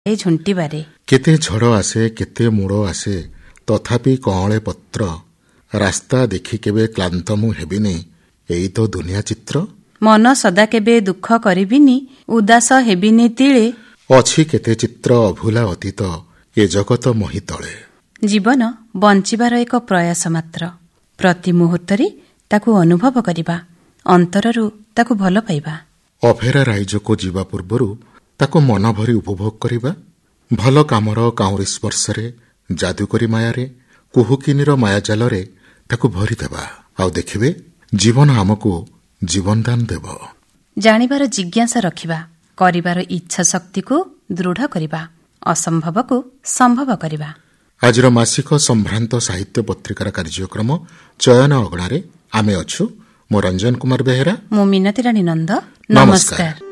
ଏ ଝୁଣ୍ଟିବାରେ। କେତେ ଝଡ଼ ଆସେ କେତେ ମୋଡ଼ ଆସେ ତଥାପି କଅଁଳେ ପତ୍ର, ରାସ୍ତା ଦେଖି କେବେ କ୍ଳାନ୍ତ ମୁଁ ହେବିନି, ଏଇ ତ ଦୁନିଆ ଚିତ୍ର। ମନ ସଦା କେବେ ଦୁଃଖ କରିବିନି, ଉଦାସ ହେବିନି ତିଳେ, ଅଛି କେତେ ଚିତ୍ର ଅଭୁଲା ଅତୀତ, ଏ ଜଗତ ମୋହି ତଳେ। ଜୀବନ ବଞ୍ଚିବାର ଏକ ପ୍ରୟାସ ମାତ୍ର। ପ୍ରତି ମୁହୂର୍ତ୍ତରେ ତାକୁ ଅନୁଭବ କରିବା, ଅନ୍ତରରୁ ତାକୁ ଭଲ ପାଇବା। ଅଫେରା ରାଇଜକୁ ଯିବା ପୂର୍ବରୁ ତାକୁ ମନ ଭରି ଉପଭୋଗ କରିବା। ଭଲ କାମର କାଉଁରୀ ସ୍ପର୍ଶରେ, ଯାଦୁକରୀ ମାୟାରେ, କୁହୁକିନିର ମାୟାଜାଲରେ ତାକୁ ଭରିଦେବା। ଆଉ ଦେଖିବେ ଜୀବନ ଆମକୁ ଜୀବନଦାନ ଦେବ। ଜାଣିବାର ଜିଜ୍ଞାସା ରଖିବା, କରିବାର ଇଚ୍ଛା ଶକ୍ତିକୁ ଦୃଢ଼ କରିବା, ଅସମ୍ଭବକୁ ସମ୍ଭବ କରିବା। ଆଜିର ମାସିକ ସମ୍ଭ୍ରାନ୍ତ ସାହିତ୍ୟ ପତ୍ରିକାର କାର୍ଯ୍ୟକ୍ରମ ଚୟନ ଅଗଣାରେ ଆମେ ଅଛୁ। ମୁଁ ରଞ୍ଜନ କୁମାର ବେହେରା, ମୁଁ ମିନତି ରାଣୀ ନନ୍ଦ। ନମସ୍କାର।